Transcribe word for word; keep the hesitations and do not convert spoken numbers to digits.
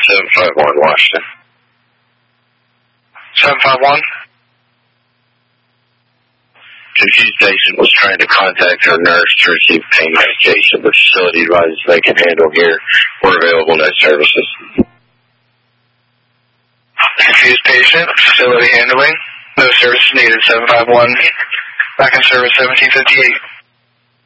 seven five one, Washington. seven five one? Confused patient was trying to contact her nurse to receive pain medication. The facility advises they can handle here or available net services. Confused patient, facility handling. No services needed, seven five one. Back in service seventeen fifty-eight.